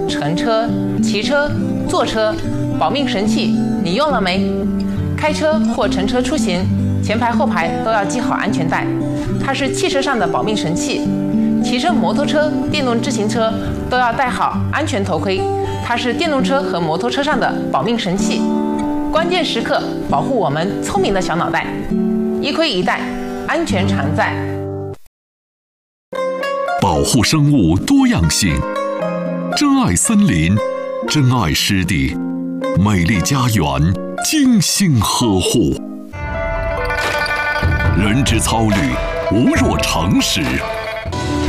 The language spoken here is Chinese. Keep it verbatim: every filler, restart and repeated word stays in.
乘车、骑车、坐车，保命神器你用了没？开车或乘车出行，前排后排都要系好安全带，它是汽车上的保命神器。骑车摩托车、电动自行车都要戴好安全头盔，它是电动车和摩托车上的保命神器。关键时刻保护我们聪明的小脑袋，一盔一带，安全常在。 保护生物多样性，珍爱森林，珍爱湿地，美丽家园精心呵护。人之操虑，无若常识。